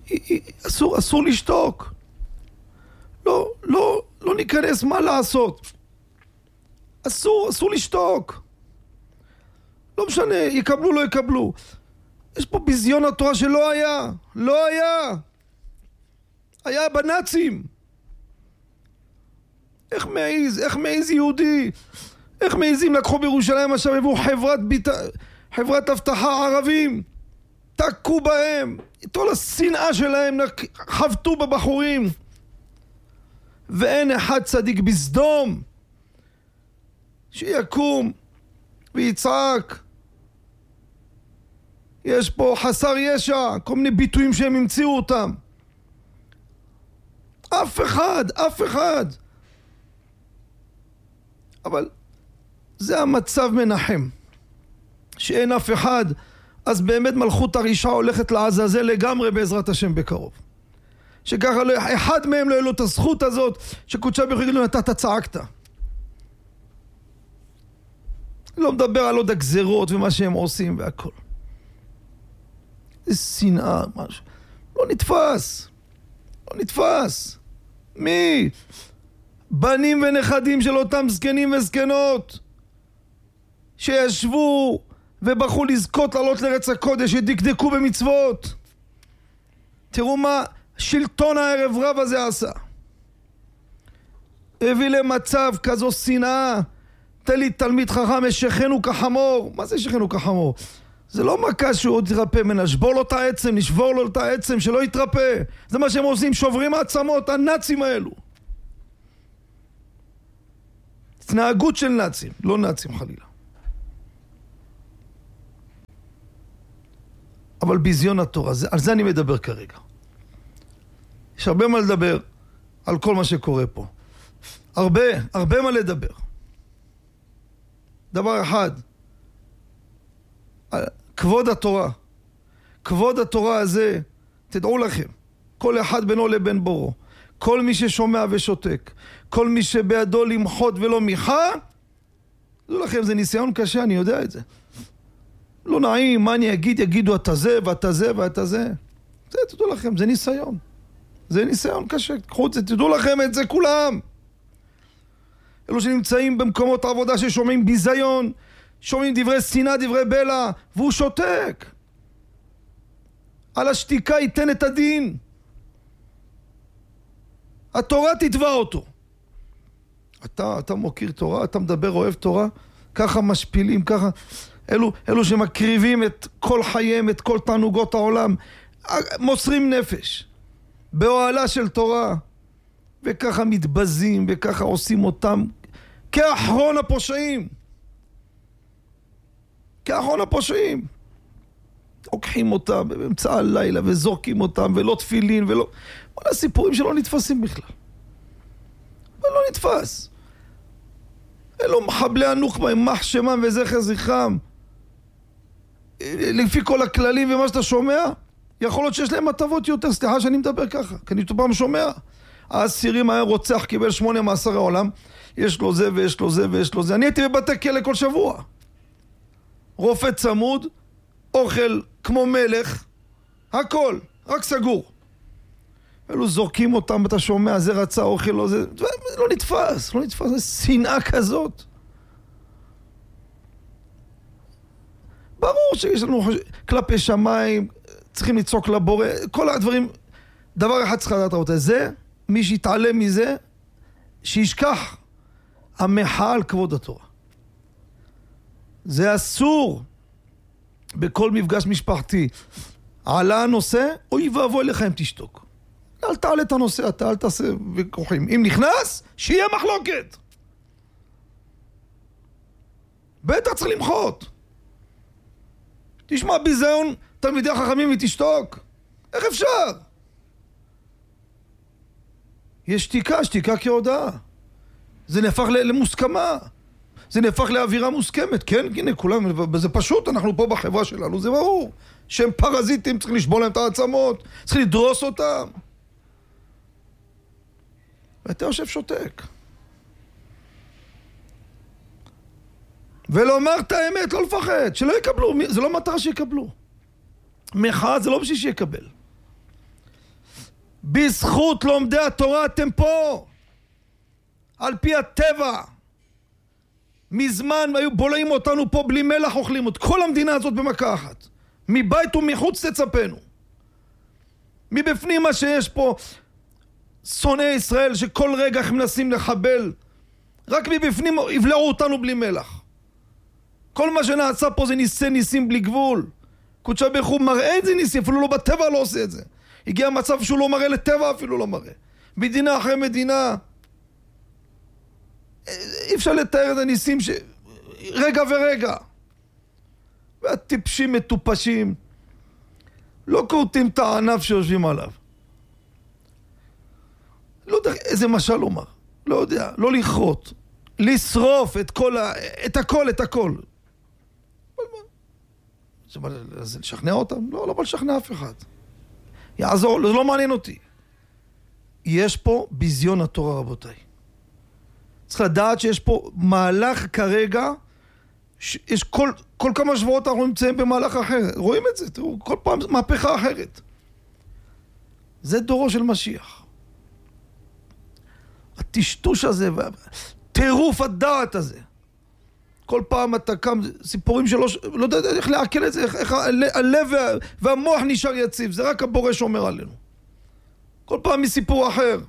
אסור לשתוק. לא ניכנס מה לעשות. אסור לשתוק. לא משנה, יקבלו, לא יקבלו. יש פה ביזיון התורה שלא היה. לא היה. היה בנאצים. איך מעיז יהודי? איך מעיזים לקחו בירושלים עכשיו הבאו חברת אבטחה ערבים? תקעו בהם. איתו לשנאה שלהם חבטו בבחורים. ואין אחד צדיק בסדום שיקום ויצעק. יש פה חסר ישע, כל מיני ביטויים שהם המציאו אותם. אף אחד. אבל זה המצב מנחם, שאין אף אחד. אז באמת מלכות הרשעה הולכת לעזאזל לגמרי בעזרת השם בקרוב. שככה אחד מהם לא יהיה לו את הזכות הזאת שקודשה ברוך הוא יגיד לו אתה צעקת. לא מדבר על עוד הגזרות ומה שהם עושים והכל. זה שנאה, משהו. לא נתפס. מי? בנים ונכדים של אותם זקנים וזקנות שישבו ובחרו לזכות לעלות לארץ הקודש, שדקדקו במצוות. תראו מה שלטון הערב רב הזה עשה. הביא למצב כזו שנאה. תן לי תלמיד חכם, ישכנו כחמור. מה זה ישכנו כחמור? זה לא מכה שהוא עוד יתרפא ממנה. נשבור לו את העצם, שלא יתרפא. זה מה שהם עושים, שוברים העצמות, הנאצים האלו. התנהגות של נאצים, לא נאצים חלילה. אבל ביזיון התורה, על זה אני מדבר כרגע. יש הרבה מה לדבר על כל מה שקורה פה. הרבה מה לדבר. דבר אחד, כבוד התורה. כבוד התורה הזה, תדעו לכם, כל אחד בינו לבין בורו. כל מי ששומע ושותק, כל מי שבידו למחות ולא מיחה, תדעו לכם, זה ניסיון קשה, אני יודע את זה. לא נעים, מה אני אגיד? יגידו אתה זה ואתה זה ואתה זה. זה, תדעו לכם, זה ניסיון. זה ניסיון קשה. קחו את זה, תדעו לכם את זה כולם. אלו שנמצאים במקומות העבודה ששומעים ביזיון, שומעים דברי שנאה, דברי בלע, והוא שותק. על השתיקה ייתן את הדין. התורה תתבע אותו. אתה מוקיר תורה, אתה מדבר אוהב תורה, ככה משפילים, ככה. אלו שמקריבים את כל חייהם, את כל תענוגות העולם, מוסרים נפש באוהלה של תורה, וככה מתבזים, וככה עושים אותם כאחרון הפושעים. לוקחים אותם באמצע הלילה וזורקים אותם, ולא תפילין, ולא... כל הסיפורים שלא נתפסים בכלל. ולא נתפס. אלו מחבלי הנוח'בה, יימח שמם וזכר זכרם. לפי כל הכללים ומה שאתה שומע, יכול להיות שיש להם הטבות יותר. סליחה שאני מדבר ככה, כי אני פעם שומע. האסירים היה רוצח, קיבל 8 מאסרי העולם, יש לו זה ויש לו זה ויש לו זה. אני הייתי בבתי כלא כל שבוע. רופא צמוד, אוכל כמו מלך, הכל, רק סגור. אלו זורקים אותם, אתה שומע, זה רצה אוכל, לא זה, לא נתפס, זה שנאה כזאת. ברור שיש לנו כלפי שמיים, צריכים לצעוק לבורא, כל הדברים, דבר אחד צריך לדעת אותה, זה, מי שיתעלם מזה, שישכח המחאה על כבוד התורה. זה אסור. בכל מפגש משפחתי עלה הנושא, אוי ואבוי לך אם תשתוק. אל תעלה את הנושא, אל תעשה וכוחים. אם נכנס, שיהיה מחלוקת. בטח צריך למחות. תשמע ביזיון תלמידי החכמים ותשתוק. איך אפשר? יש שתיקה כהודעה. זה נהפך למוסכמה. זה נהפך לאווירה מוסכמת. כן, הנה כולם, זה פשוט, אנחנו פה בחברה שלנו, זה ברור. שהם פרזיטים, צריך לשבור להם את העצמות, צריך לדרוס אותם. ואתה יושב שותק. ולומר את האמת, לא לפחד, שלא יקבלו, זה לא מטרה שיקבלו. מחאה זה לא בשביל שיקבל. בזכות לומדי התורה אתם פה. על פי הטבע. מזמן היו בולעים אותנו פה בלי מלח, אוכלים את כל המדינה הזאת במכה אחת. מבית ומחוץ תצפנו. מבפנים מה שיש פה, שונאי ישראל שכל רגע הם מנסים לחבל, רק מבפנים יבלעו אותנו בלי מלח. כל מה שנעשה פה זה ניסים בלי גבול. קודש ברוך הוא מראה את זה ניסים, אפילו לא בטבע לא עושה את זה. הגיע מצב שהוא לא מראה לטבע, אפילו לא מראה. מדינה אחרי מדינה. אי אפשר לתאר את הניסים רגע ורגע. והטיפשים מטופשים לא קורטים את הענף שיושבים עליו. לא יודע איזה משל לומר. לא יודע, לא לכרות. לשרוף את הכל. זה לשכנע אותם? לא בא לשכנע אף אחד. יעזור, זה לא מעניין אותי. יש פה ביזיון התורה, רבותיי. צריך לדעת שיש פה מהלך כרגע, יש כל כמה שבועות אנחנו נמצאים במהלך אחר. רואים את זה, תראו, כל פעם מהפכה אחרת. זה דורו של משיח. הטשטוש הזה, טירוף הדעת הזה. כל פעם אתה קם, סיפורים שלו, לא יודע איך לעכל את זה, איך הלב והמוח נשאר יציב, זה רק הבורא שומר עלינו. כל פעם מסיפור אחר.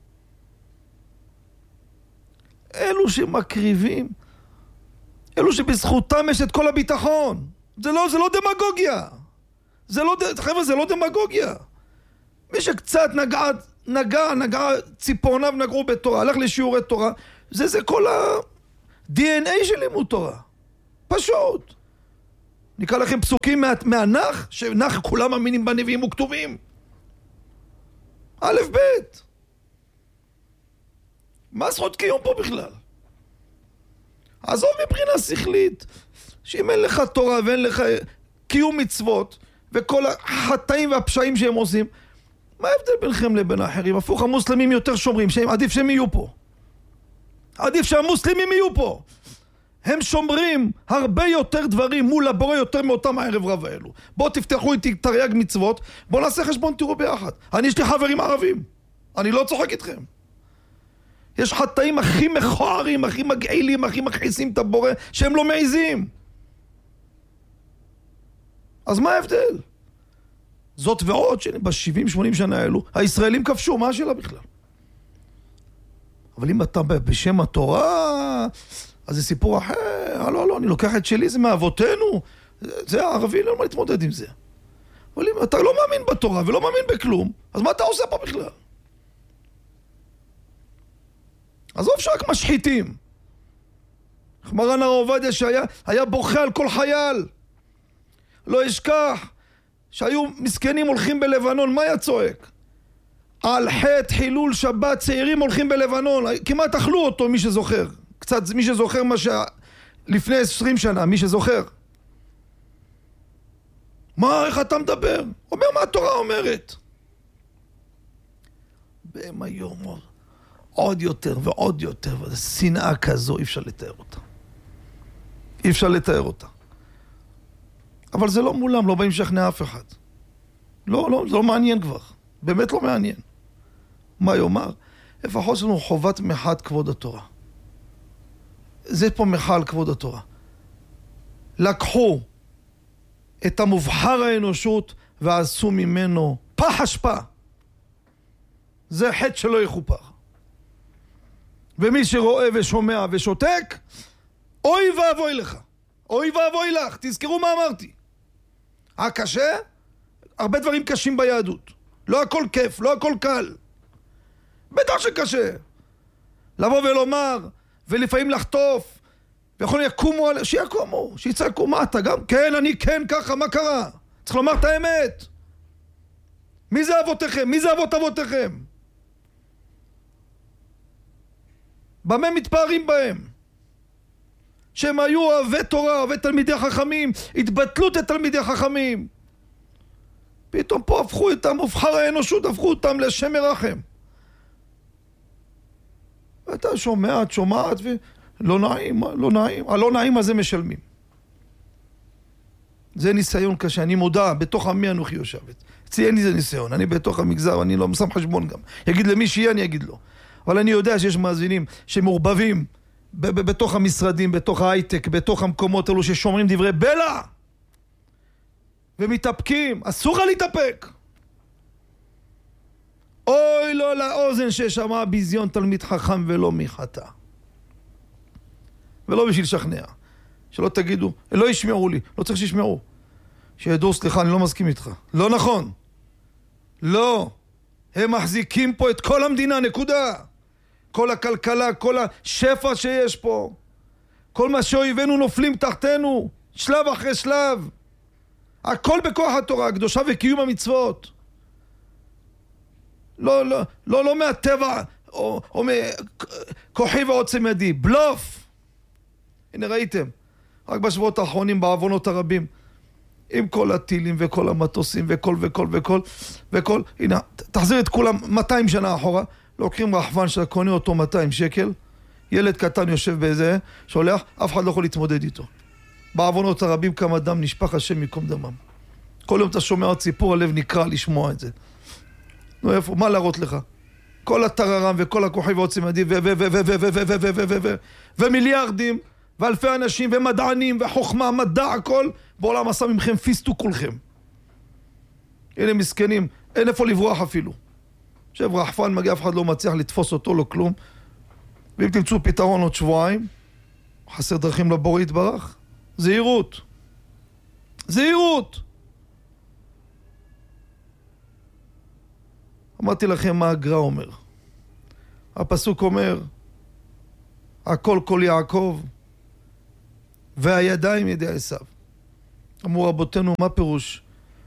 אלו שמקריבים, אלו שבזכותם יש את כל הביטחון. זה לא דמגוגיה. חבר'ה, זה לא דמגוגיה. מי שקצת נגע ציפורניו נגעו בתורה, הלך לשיעורי תורה, זה כל ה-DNA של לימוד תורה. פשוט. נקרא לכם פסוקים מהנח, שנח כולם מאמינים בנביאים וכתובים. א' ב'. מה זכות קיום פה בכלל? עזוב מבחינה שכלית, שאם אין לך תורה ואין לך קיום מצוות, וכל החטאים והפשעים שהם עושים, מה ההבדל ביניכם לבין האחרים? הפוך, המוסלמים יותר שומרים, עדיף שהם יהיו פה. עדיף שהמוסלמים יהיו פה. הם שומרים הרבה יותר דברים מול הבורא יותר מאותם הערב רב האלו. בואו תפתחו איתי תרי"ג מצוות, בואו נעשה חשבון, תראו ביחד. יש לי חברים ערבים, אני לא צוחק איתכם. יש חטאים הכי מכוערים, הכי מגעילים, הכי מכעיסים את הבורא, שהם לא מעיזים. אז מה ההבדל? זאת ועוד שב-70-80 שנה האלו, הישראלים כבשו, מה השאלה בכלל? אבל אם אתה בשם התורה, אז זה סיפור אחר. לא, אני לוקח את שלי, זה מאבותינו. זה הערבי, לא מה להתמודד עם זה. אבל אם אתה לא מאמין בתורה ולא מאמין בכלום, אז מה אתה עושה פה בכלל? עזוב שרק משחיתים. מרן הרב עובדיה שהיה בוכה על כל חייל. לא אשכח שהיו מסכנים הולכים בלבנון, מה היה צועק? על חטא חילול שבת צעירים הולכים בלבנון, כמעט אכלו אותו, מי שזוכר. קצת מי שזוכר מה לפני 20 שנה, מי שזוכר. מה, איך אתה מדבר? אומר מה התורה אומרת. בהם היום עוד יותר ועוד יותר, שנאה כזו אי אפשר לתאר אותה. אי אפשר לתאר אותה. אבל זה לא מולם, לא באים לשכנע אף אחד. לא, זה לא מעניין כבר. באמת לא מעניין. מה יאמר? לפחות יש לנו חובת מחאת כבוד התורה. זה פה מחאה על כבוד התורה. לקחו את המובחר האנושות ועשו ממנו פח אשפה. זה חטא שלא יכופר. ומי שרואה ושומע ושותק, אוי ואבוי לך. אוי ואבוי לך. תזכרו מה אמרתי. הקשה, הרבה דברים קשים ביהדות. לא הכל כיף, לא הכל קל. בטח שקשה. לבוא ולומר, ולפעמים לחטוף, ויכולים יקומו, שיקומו, שיצעקו, מה אתה גם? כן, אני כן, ככה, מה קרה? צריך לומר את האמת. מי זה אבותיכם? מי זה אבות אבותיכם? במה מתפארים בהם? שהם היו אוהבי תורה, אוהבי תלמידי חכמים, התבטלות את תלמידי חכמים. פתאום פה הפכו את המובחר האנושות, הפכו אותם לשם מרחם. ואתה שומע, את שומעת, ולא נעים, לא נעים. הלא נעים הזה משלמים. זה ניסיון קשה, אני מודע, בתוך עמי אנוכי יושבת. אין לי זה ניסיון, אני בתוך המגזר, אני לא שם חשבון גם. יגיד למי שיהיה, אני אגיד לו. אבל אני יודע שיש מאזינים שמעורבבים בתוך המשרדים, בתוך ההייטק, בתוך המקומות האלו ששומרים דברי בלע ומתאפקים. אסור לך להתאפק. אוי לא לאוזן ששמע ביזיון תלמיד חכם ולא מחטא. ולא בשביל לשכנע. שלא תגידו, לא ישמעו לי, לא צריך שישמעו. שידעו, סליחה, אני לא מסכים איתך. לא נכון. לא. הם מחזיקים פה את כל המדינה, נקודה. כל הכלכלה, כל השפע שיש פה. כל מה שאויבינו נופלים תחתנו, שלב אחרי שלב. הכל בכוח התורה הקדושה וקיום המצוות. לא מהטבע או מכוחי ועוצם ידי. בלוף. הנה ראיתם. רק בשבועות האחרונים בעוונות הרבים. עם כל הטילים וכל המטוסים וכל. הנה, תחזיר את כולם 200 שנה אחורה. לוקחים רחפן שקונה אותו 200 שקל. ילד קטן יושב באיזה, שולח, אף אחד לא יכול להתמודד איתו. בעוונות הרבים כמה דם נשפך, השם מקום דמם. כל יום אתה שומע עוד סיפור, הלב נקרא לשמוע את זה. נו איפה, מה להראות לך? כל הטררם וכל הכוחי ועוצם ידי ומיליארדים ואלפי אנשים ומדענים וחוכמה, מדע, הכל בעולם עשה ממכם פיסטו כולכם. הנה מסכנים, אין איפה לברוח אפילו. שב רחפן מגיע, אף אחד לא מצליח לתפוס אותו, לא כלום. ואם תמצאו פתרון עוד שבועיים, חסר דרכים לבורא יתברך. זהירות. זהירות. אמרתי לכם מה הגר"א אומר. הפסוק אומר, הכל כל יעקב והידיים ידי עשיו. אמרו רבותינו, מה פירוש?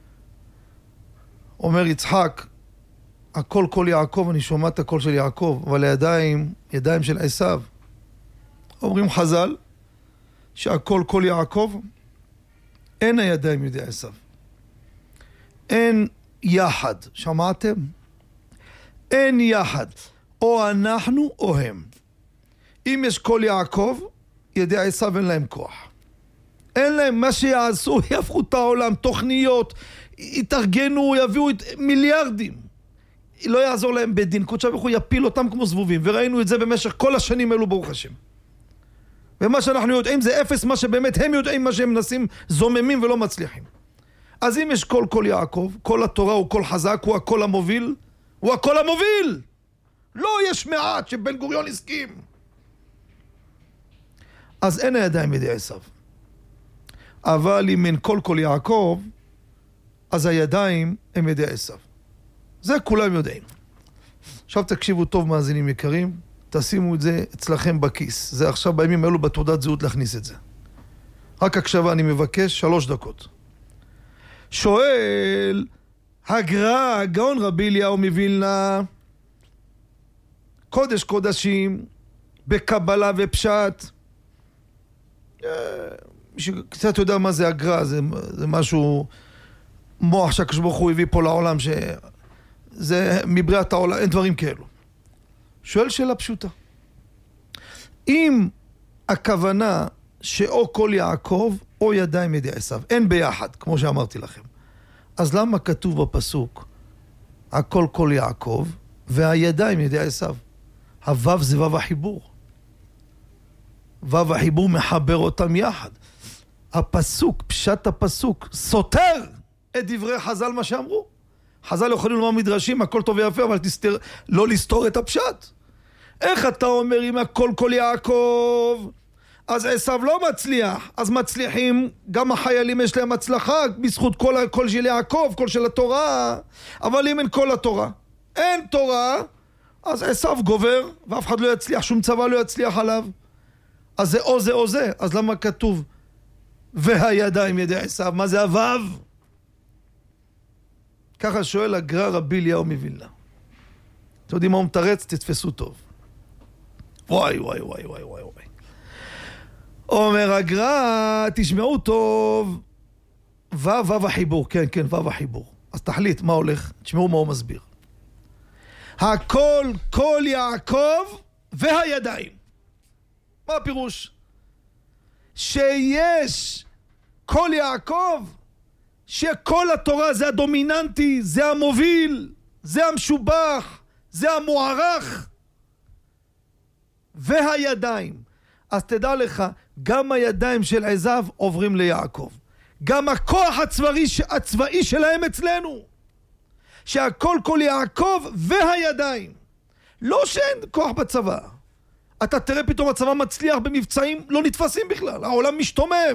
אומר יצחק, הכל כל יעקב, אני שומע את הקול של יעקב, אבל הידיים, ידיים של עשיו. אומרים חז"ל, שהכל כל יעקב, אין הידיים ידי עשיו. אין יחד, שמעתם? אין יחד, או אנחנו או הם. אם יש כל יעקב, ידי עשיו אין להם כוח. אין להם, מה שיעשו, יהפכו את העולם, תוכניות, יתארגנו, יביאו מיליארדים. לא יעזור להם בדין, קודש ברוך הוא יפיל אותם כמו זבובים, וראינו את זה במשך כל השנים האלו ברוך השם. ומה שאנחנו יודעים זה אפס, מה שבאמת הם יודעים, מה שהם מנסים, זוממים ולא מצליחים. אז אם יש כל יעקב, כל התורה הוא כל חזק, הוא הכל המוביל, הוא הכל המוביל. לא יש מעט שבן גוריון הסכים. אז אין הידיים ידי עשיו. אבל אם אין כל יעקב, אז הידיים הם ידי עשיו. זה כולם יודעים. עכשיו תקשיבו טוב מאזינים יקרים, תשימו את זה אצלכם בכיס. זה עכשיו בימים האלו בתעודת זהות להכניס את זה. רק הקשבה אני מבקש 3 דקות. שואל הגר"א, גאון רבי אליהו מווילנה, קודש קודשים, בקבלה ופשט. מי שקצת יודע מה זה הגר"א, זה משהו מוח שהקדוש ברוך הוא הביא פה לעולם, שזה מבריאת העולם, אין דברים כאלו. שואל שאלה פשוטה. אם הכוונה שאו כל יעקב או ידיים ידי עשיו, אין ביחד, כמו שאמרתי לכם, אז למה כתוב בפסוק הכל כל יעקב והידיים ידי עשיו? הוו זה וו החיבור. וו החיבור מחבר אותם יחד. הפסוק, פשט הפסוק, סותר את דברי חז"ל מה שאמרו. חז"ל יכולים לומר מדרשים, הכל טוב ויפה, אבל לא לסתור את הפשט. איך אתה אומר אם הכל כל יעקב, אז עשיו לא מצליח, אז מצליחים, גם החיילים יש להם הצלחה, בזכות כל של יעקב, כל של התורה, אבל אם אין כל התורה, אין תורה, אז עשיו גובר, ואף אחד לא יצליח, שום צבא לא יצליח עליו. אז זה או זה או זה, אז למה כתוב והידיים ידי עשיו? מה זה הוו? ככה שואל הגר"א רבי אליהו מווילנה. אתם יודעים מה הוא מתרץ? תתפסו טוב. וואי. אומר הגר"א, תשמעו טוב, וו החיבור, כן, וו החיבור. אז תחליט מה הולך, תשמעו מה הוא מסביר. הכל כל יעקב והידיים. מה הפירוש? שיש כל יעקב, שכל התורה זה הדומיננטי, זה המוביל, זה המשובח, זה המוערך, והידיים. אז תדע לך, גם הידיים של עזב עוברים ליעקב. גם הכוח הצבאי שלהם אצלנו. שהכל כל יעקב והידיים. לא שאין כוח בצבא. אתה תראה פתאום הצבא מצליח במבצעים לא נתפסים בכלל. העולם משתומם.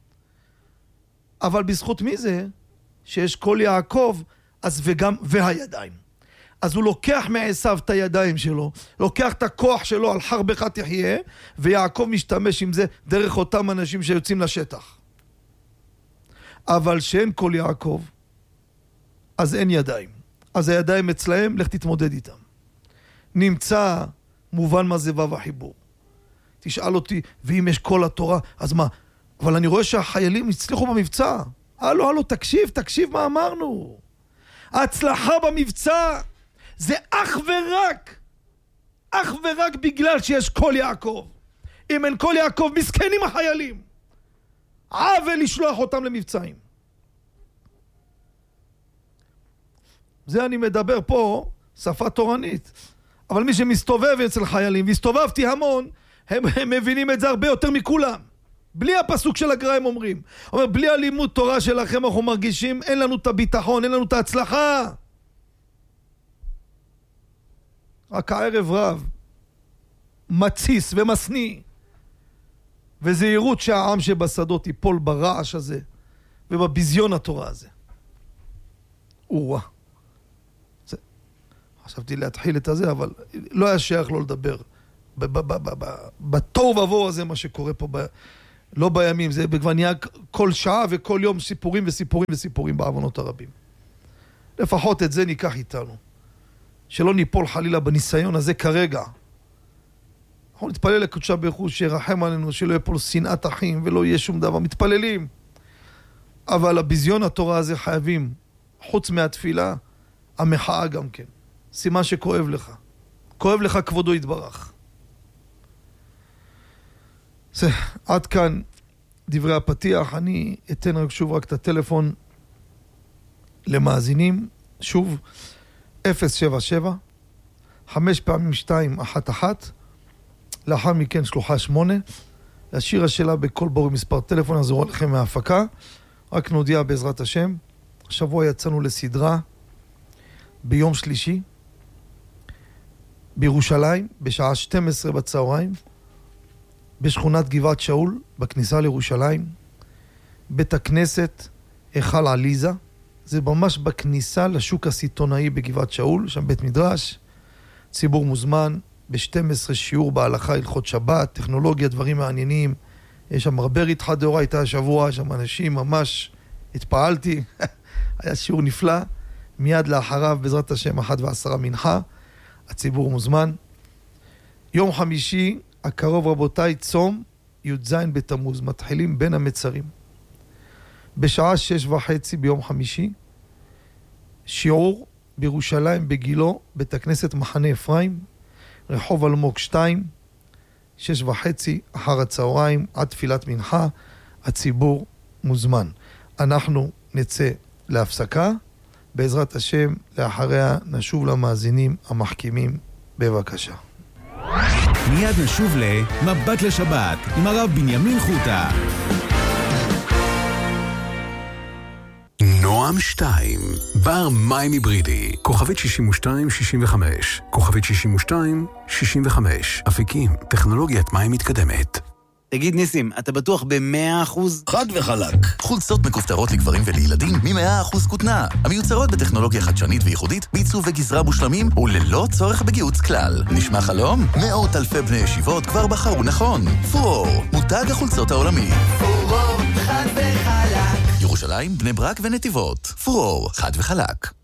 אבל בזכות מי זה? שיש כל יעקב, אז וגם והידיים. אז הוא לוקח מעשיו את הידיים שלו, לוקח את הכוח שלו על חרבך תחיה, ויעקב משתמש עם זה דרך אותם אנשים שיוצאים לשטח. אבל שאין כל יעקב, אז אין ידיים. אז הידיים אצלהם, לך תתמודד איתם. נמצא מובן מה זה וו החיבור. תשאל אותי, ואם יש כל התורה, אז מה? אבל אני רואה שהחיילים הצליחו במבצע. הלו, תקשיב מה אמרנו. ההצלחה במבצע זה אך ורק בגלל שיש כל יעקב. אם אין כל יעקב, מסכנים החיילים. עוול לשלוח אותם למבצעים. זה אני מדבר פה שפה תורנית. אבל מי שמסתובב אצל חיילים, והסתובבתי המון, הם מבינים את זה הרבה יותר מכולם. בלי הפסוק של הגר"א הם אומרים. אומר, בלי הלימוד תורה שלכם אנחנו מרגישים, אין לנו את הביטחון, אין לנו את ההצלחה. רק הערב רב, מציס ומסני, וזהירות שהעם שבשדות ייפול ברעש הזה, ובביזיון התורה הזה. חשבתי להתחיל את הזה, אבל לא היה שייך לא לדבר. בתור ובוא הזה מה שקורה פה, לא בימים, זה כבר נהיה כל שעה וכל יום סיפורים וסיפורים וסיפורים בעוונות הרבים. לפחות את זה ניקח איתנו. שלא ניפול חלילה בניסיון הזה כרגע. אנחנו נתפלל לקדושה ברוך הוא שירחם עלינו, שלא יהיה פה שנאת אחים ולא יהיה שום דבר. מתפללים. אבל הביזיון התורה הזה חייבים, חוץ מהתפילה, המחאה גם כן. סימן שכואב לך. כואב לך כבודו יתברך. זה, עד כאן דברי הפתיח. אני אתן שוב רק את הטלפון למאזינים. שוב, 077 5 פעמים 211, לאחר מכן שלוחה 8. להשאיר השאלה בכל בורי מספר טלפון, אז רואה לכם מההפקה. רק נודיע בעזרת השם. השבוע יצאנו לסדרה ביום שלישי בירושלים בשעה 12 בצהריים בשכונת גבעת שאול בכניסה לירושלים, בית הכנסת היכל עליזה. זה ממש בכניסה לשוק הסיטונאי בגבעת שאול, שם בית מדרש. ציבור מוזמן, ב-12 שיעור בהלכה, הלכות שבת, טכנולוגיה, דברים מעניינים. יש שם הרבה ריתחא דאורייתא השבוע, שם אנשים ממש התפעלתי. היה שיעור נפלא. מיד לאחריו בעזרת השם 1:10 מנחה. הציבור מוזמן. יום חמישי הקרוב רבותיי, צום י"ז בתמוז, מתחילים בין המצרים. בשעה 6:30 ביום חמישי, שיעור בירושלים בגילו, בית הכנסת מחנה אפרים, רחוב אלמוג 2, 6:30 אחר הצהריים, עד תפילת מנחה, הציבור מוזמן. אנחנו נצא להפסקה, בעזרת השם, לאחריה נשוב למאזינים המחכימים, בבקשה. מיד נשוב למבט לשבת עם הרב בנימין חוטה. נועם 2, בר מים היברידי, כוכבית 6265, כוכבית 6265, אפיקים, טכנולוגיית מים מתקדמת. תגיד ניסים, אתה בטוח ב100%? חד וחלק. חולצות מכופתרות לגברים ולילדים מ100% כותנה, המיוצרות בטכנולוגיה חדשנית וייחודית, בעיצוב וגזרה מושלמים וללא צורך בגיהוץ כלל. נשמע חלום? מאות אלפי בני ישיבות כבר בחרו נכון. פרור, מותג החולצות העולמי. פרור, חד וחלק. ירושלים, בני ברק ונתיבות. פרור, חד וחלק.